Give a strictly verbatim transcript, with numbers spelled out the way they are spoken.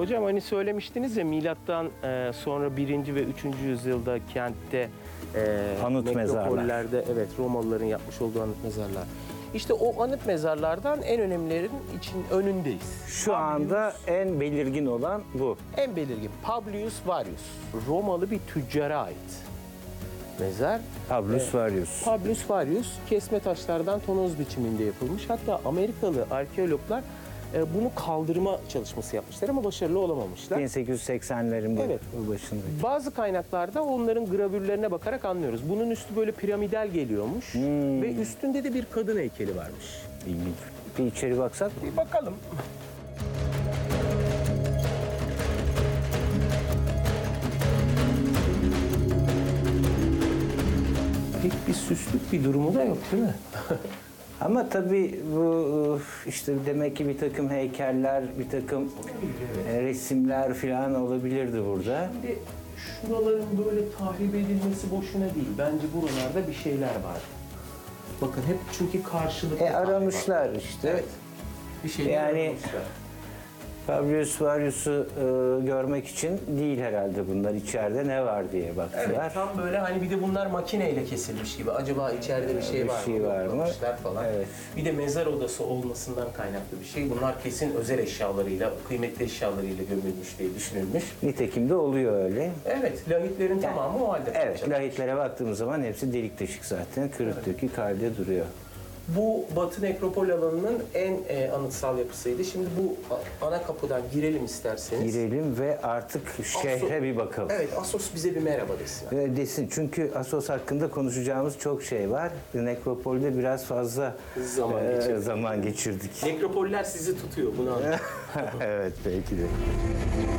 Hocam hani söylemiştiniz ya milattan e, sonra birinci ve üçüncü yüzyılda kentte e, Anıt metropollerde evet Romalıların yapmış olduğu anıt mezarlar. İşte o anıt mezarlardan en önemlilerin için önündeyiz. Şu anda en belirgin olan bu. En belirgin Publius Varius. Romalı bir tüccara ait mezar. Publius Varius. Publius Varius kesme taşlardan tonoz biçiminde yapılmış. Hatta Amerikalı arkeologlar e, bunu kaldırma çalışması yapmışlar ama başarılı olamamışlar. bin sekiz yüz seksenlerin Evet. başında. Bazı kaynaklarda onların gravürlerine bakarak anlıyoruz. Bunun üstü böyle piramidal geliyormuş ve üstünde de bir kadın heykeli varmış. İlginç. Bir içeri baksak. Bir bakalım. Pek bir süslük bir durumu da yok değil mi? Ama tabii bu işte demek ki bir takım heykeller, bir takım e, resimler falan olabilirdi burada. Şimdi şuraların böyle tahrip edilmesi boşuna değil. Bence buralarda bir şeyler var. Bakın hep çünkü karşılıklı. E aramışlar tahrip var. işte. Evet. Bir şeyler Yani- aramışlar. Publius Varius'u e, görmek için değil herhalde bunlar. İçeride ne var diye baktılar. Evet, tam böyle hani bir de bunlar makineyle kesilmiş gibi. Acaba içeride bir şey Bir var şey mı? var mı? Yoklamışlar falan. Evet. Bir de mezar odası olmasından kaynaklı bir şey. Bunlar kesin özel eşyalarıyla, kıymetli eşyalarıyla gömülmüş diye düşünülmüş. Nitekim de oluyor öyle. Evet, lahitlerin tamamı o halde. Evet, kalacak. lahitlere baktığımız zaman hepsi delik deşik zaten. Kırık dökük halde duruyor. Bu Batı Nekropol alanının en e, anıtsal yapısıydı. Şimdi bu a- ana kapıdan girelim isterseniz. Girelim ve artık şehre bir bakalım. Evet, Assos bize bir merhaba desin. Ee, Desin çünkü Assos hakkında konuşacağımız çok şey var. Nekropol'de biraz fazla Zaman e, geçirdik. zaman geçirdik. Nekropoller sizi tutuyor, bunu anlayın. Evet belki de.